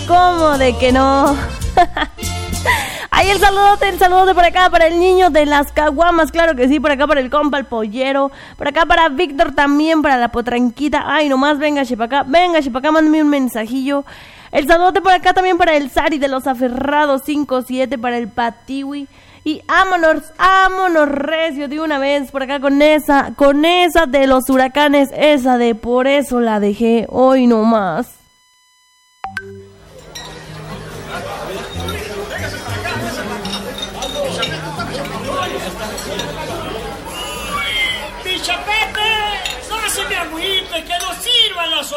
¿Cómo de que no? Ahí el saludote por acá para el niño de las caguamas, claro que sí, por acá para el compa, el pollero, por acá para Víctor también, para la potranquita. Ay, nomás, venga, para acá, mándame un mensajillo. El saludote por acá también para el Sari de los Aferrados 5-7, para el Patiwi. Y vámonos recio de una vez por acá con esa de los huracanes, esa de por eso la dejé hoy nomás. ¡Pichapete! ¡No se me agüite, que no sirvan las